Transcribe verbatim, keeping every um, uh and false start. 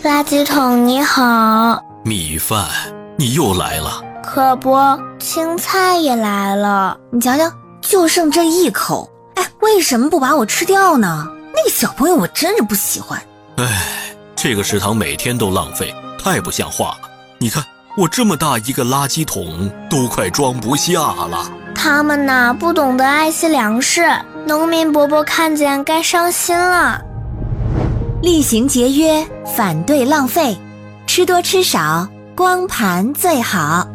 垃圾桶你好。 米饭，你又来了。 可不，青菜也来了。 你瞧瞧，就剩这一口，哎，为什么不把我吃掉呢？那个小朋友我真是不喜欢。 哎，这个食堂每天都浪费，太不像话了。你看我这么大一个垃圾桶都快装不下了。 他们呐，不懂得爱惜粮食，农民伯伯看见该伤心了。 厉行节约，反对浪费，吃多吃少，光盘最好。